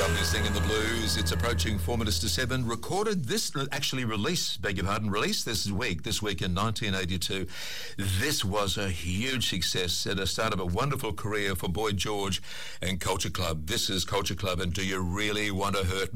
Lovely singing the blues. It's approaching 4 minutes to 7. Recorded this, actually released this week in 1982. This was a huge success at the start of a wonderful career for Boy George and Culture Club. This is Culture Club and Do You Really Want to Hurt Me?